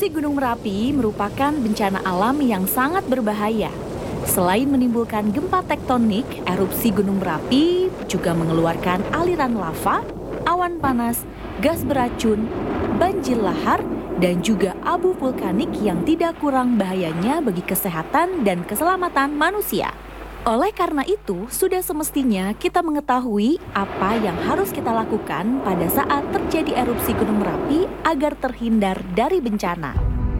Erupsi Gunung Merapi merupakan bencana alam yang sangat berbahaya. Selain menimbulkan gempa tektonik, erupsi Gunung Merapi juga mengeluarkan aliran lava, awan panas, gas beracun, banjir lahar, dan juga abu vulkanik yang tidak kurang bahayanya bagi kesehatan dan keselamatan manusia. Oleh karena itu, sudah semestinya kita mengetahui apa yang harus kita lakukan pada saat terjadi erupsi Gunung Merapi agar terhindar dari bencana.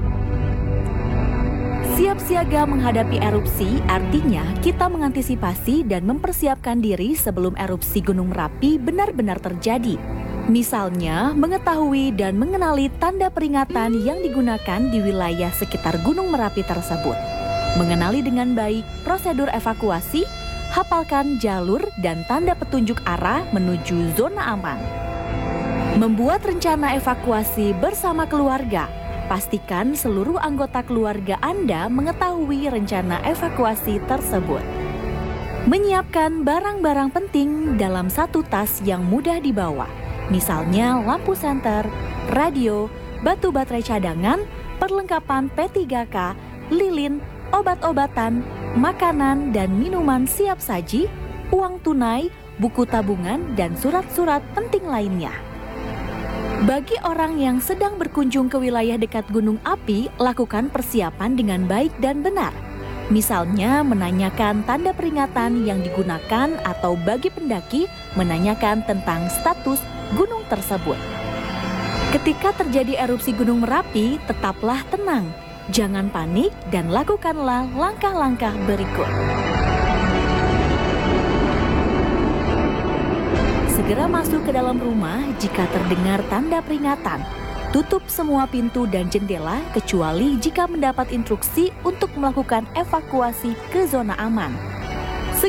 Siap siaga menghadapi erupsi artinya kita mengantisipasi dan mempersiapkan diri sebelum erupsi Gunung Merapi benar-benar terjadi. Misalnya, mengetahui dan mengenali tanda peringatan yang digunakan di wilayah sekitar Gunung Merapi tersebut. Mengenali dengan baik prosedur evakuasi, hafalkan jalur dan tanda petunjuk arah menuju zona aman. Membuat rencana evakuasi bersama keluarga. Pastikan seluruh anggota keluarga Anda mengetahui rencana evakuasi tersebut. Menyiapkan barang-barang penting dalam satu tas yang mudah dibawa. Misalnya lampu senter, radio, batu baterai cadangan, perlengkapan P3K, lilin, obat-obatan, makanan dan minuman siap saji, uang tunai, buku tabungan, dan surat-surat penting lainnya. Bagi orang yang sedang berkunjung ke wilayah dekat gunung api, lakukan persiapan dengan baik dan benar. Misalnya menanyakan tanda peringatan yang digunakan atau bagi pendaki menanyakan tentang status gunung tersebut. Ketika terjadi erupsi Gunung Merapi, tetaplah tenang. Jangan panik dan lakukanlah langkah-langkah berikut. Segera masuk ke dalam rumah jika terdengar tanda peringatan. Tutup semua pintu dan jendela kecuali jika mendapat instruksi untuk melakukan evakuasi ke zona aman.